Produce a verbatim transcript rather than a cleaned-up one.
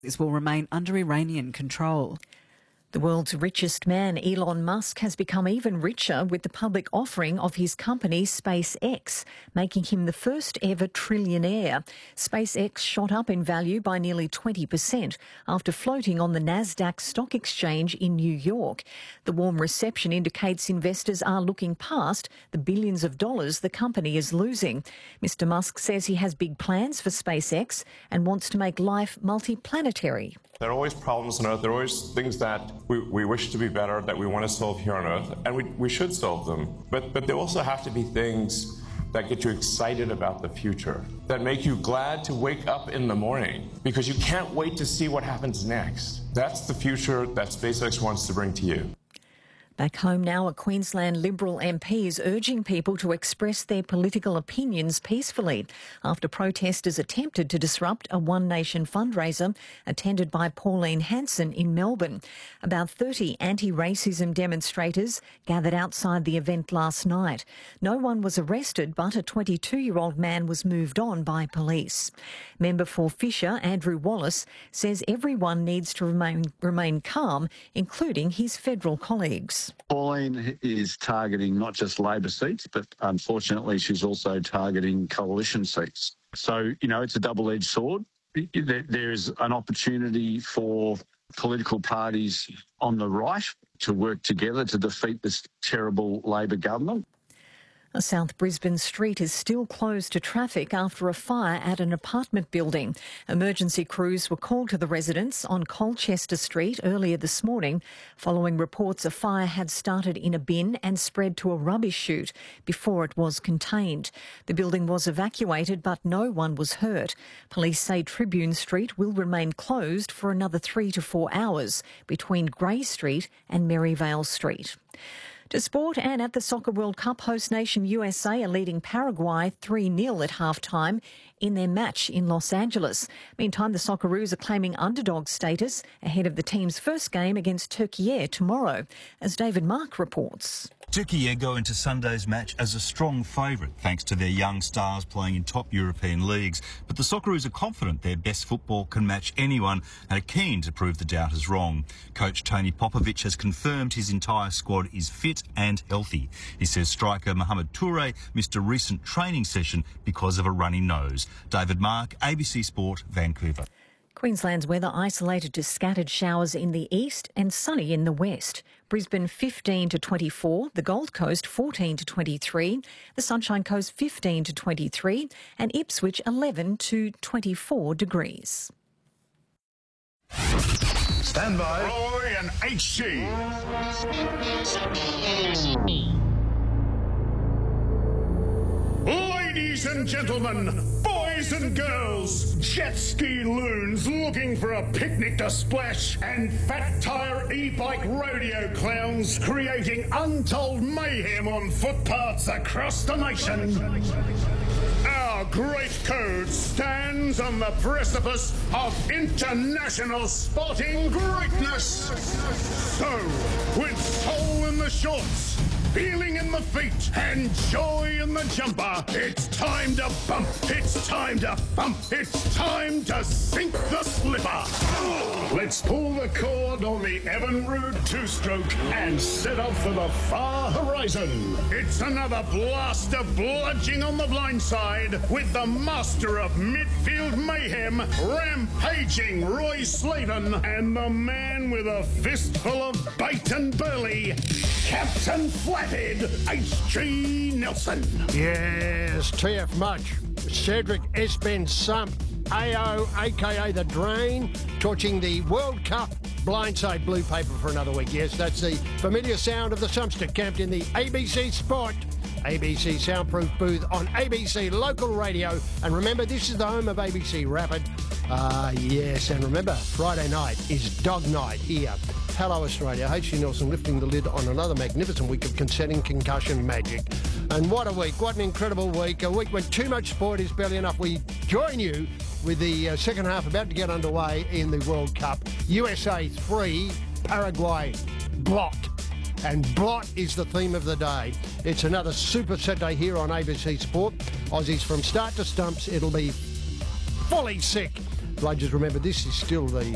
This will remain under Iranian control. The world's richest man, Elon Musk, has become even richer with the public offering of his company SpaceX, making him the first ever trillionaire. SpaceX shot up in value by nearly twenty percent after floating on the Nasdaq Stock Exchange in New York. The warm reception indicates investors are looking past the billions of dollars the company is losing. Mister Musk says he has big plans for SpaceX and wants to make life multiplanetary. There are always problems on Earth. There are always things that we, we wish to be better, that we want to solve here on Earth, and we, we should solve them. But, but there also have to be things that get you excited about the future, that make you glad to wake up in the morning, because you can't wait to see what happens next. That's the future that SpaceX wants to bring to you. Back home now, a Queensland Liberal M P is urging people to express their political opinions peacefully after protesters attempted to disrupt a One Nation fundraiser attended by Pauline Hanson in Melbourne. About thirty anti-racism demonstrators gathered outside the event last night. No one was arrested, but a twenty-two-year-old man was moved on by police. Member for Fisher, Andrew Wallace, says everyone needs to remain, remain calm, including his federal colleagues. Pauline is targeting not just Labor seats, but unfortunately she's also targeting coalition seats. So, you know, it's a double-edged sword. There is an opportunity for political parties on the right to work together to defeat this terrible Labor government. A South Brisbane street is still closed to traffic after a fire at an apartment building. Emergency crews were called to the residence on Colchester Street earlier this morning following reports a fire had started in a bin and spread to a rubbish chute before it was contained. The building was evacuated, but no one was hurt. Police say Tribune Street will remain closed for another three to four hours between Grey Street and Maryvale Street. To sport, and at the Soccer World Cup, host nation U S A are leading Paraguay three nil at half-time in their match in Los Angeles. Meantime, the Socceroos are claiming underdog status ahead of the team's first game against Turkey tomorrow, as David Mark reports. Turkey go into Sunday's match as a strong favourite, thanks to their young stars playing in top European leagues. But the Socceroos are confident their best football can match anyone and are keen to prove the doubters wrong. Coach Tony Popovic has confirmed his entire squad is fit and healthy. He says striker Mohamed Toure missed a recent training session because of a runny nose. David Mark, A B C Sport, Vancouver. Queensland's weather isolated to scattered showers in the east and sunny in the west. Brisbane fifteen to twenty-four, the Gold Coast fourteen to twenty-three, the Sunshine Coast fifteen to twenty-three and Ipswich eleven to twenty-four degrees. Stand by. Roy and H G. Ladies and gentlemen, boys and girls, jet ski loons looking for a picnic to splash, and fat tyre e-bike rodeo clowns creating untold mayhem on footpaths across the nation. Our great code stands on the precipice of international sporting greatness. So, with soul in the shorts, feeling in the feet, and joy in the jumper, it's time to bump, it's time to bump, it's time to sink the slipper. Let's pull the cord on the Evinrude two-stroke and set off for the far horizon. It's another blast of bludging on the blind side with the master of midfield mayhem, rampaging Roy Slaven, and the man with a fistful of bait and burley, Captain Flathead H G Nelson. Yes, T F Mudge, Cedric Espen Sump, A O, a k a. The Drain, torching the World Cup blindside blue paper for another week. Yes, that's the familiar sound of the Sumpster camped in the A B C Sport, A B C soundproof booth on A B C local radio. And remember, this is the home of A B C Rapid. Ah, uh, yes, and remember, Friday night is Dog Night here. Hello Australia, H G Nelson lifting the lid on another magnificent week of consenting concussion magic. And what a week, what an incredible week. A week when too much sport is barely enough. We join you with the uh, second half about to get underway in the World Cup. U S A three, Paraguay blot. And blot is the theme of the day. It's another Super Saturday here on A B C Sport. Aussies from start to stumps, it'll be fully sick. Bludgers, remember, this is still the